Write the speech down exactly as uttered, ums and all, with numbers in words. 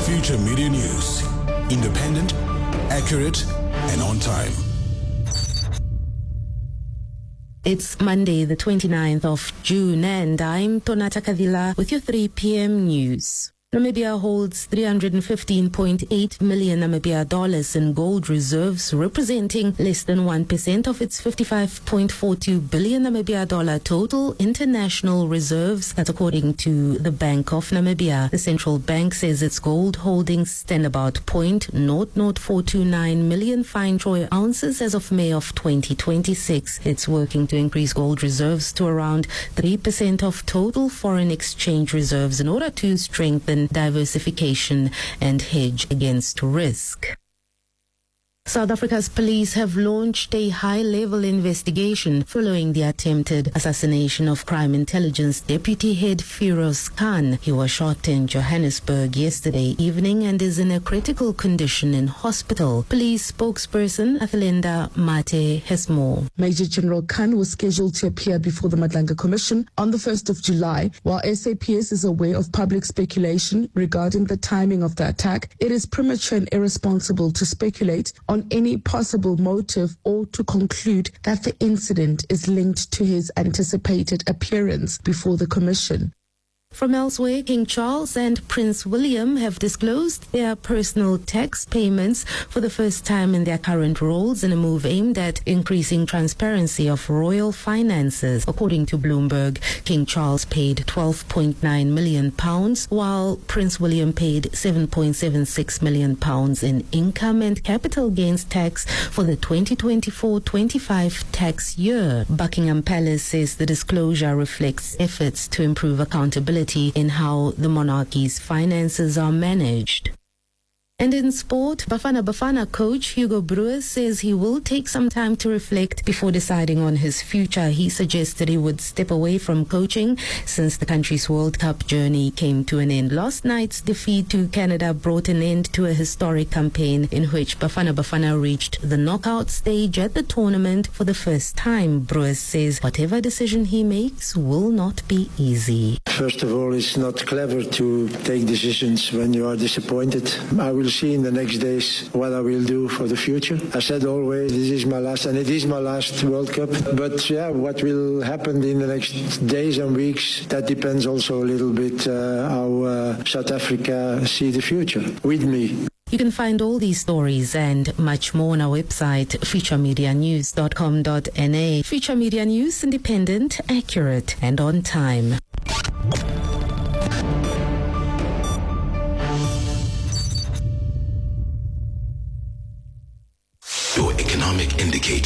Future Media News. Independent, accurate, and on time. It's Monday, the twenty-ninth of June, and I'm Tonata Kadila with your three p.m. news. Namibia holds three hundred fifteen point eight million Namibia dollars in gold reserves, representing less than one percent of its fifty-five point four two billion Namibia dollar total international reserves. That's according to the Bank of Namibia. The central bank says its gold holdings stand about zero point zero zero four two nine million fine troy ounces as of May of twenty twenty-six. It's working to increase gold reserves to around three percent of total foreign exchange reserves in order to strengthen diversification and hedge against risk. South Africa's police have launched a high-level investigation following the attempted assassination of Crime Intelligence Deputy Head Firoz Khan. He was shot in Johannesburg yesterday evening and is in a critical condition in hospital. Police spokesperson Athalinda Mate has more. Major General Khan was scheduled to appear before the Madlanga Commission on the first of July. While S A P S is aware of public speculation regarding the timing of the attack, it is premature and irresponsible to speculate on any possible motive or to conclude that the incident is linked to his anticipated appearance before the commission. From elsewhere, King Charles and Prince William have disclosed their personal tax payments for the first time in their current roles in a move aimed at increasing transparency of royal finances. According to Bloomberg, King Charles paid twelve point nine million pounds, while Prince William paid seven point seven six million pounds in income and capital gains tax for the twenty twenty-four twenty-five tax year. Buckingham Palace says the disclosure reflects efforts to improve accountability in how the monarchy's finances are managed. And in sport, Bafana Bafana coach Hugo Broos says he will take some time to reflect before deciding on his future. He suggested he would step away from coaching since the country's World Cup journey came to an end. Last night's defeat to Canada brought an end to a historic campaign in which Bafana Bafana reached the knockout stage at the tournament for the first time. Broos says whatever decision he makes will not be easy. First of all, it's not clever to take decisions when you are disappointed. I will see in the next days what I will do for the future. I said always, this is my last, and it is my last World Cup. But yeah, what will happen in the next days and weeks, that depends also a little bit uh, how uh, South Africa see the future with me. You can find all these stories and much more on our website, future media news dot com dot n a. Future Media News, independent, accurate, and on time. Your economic indicator.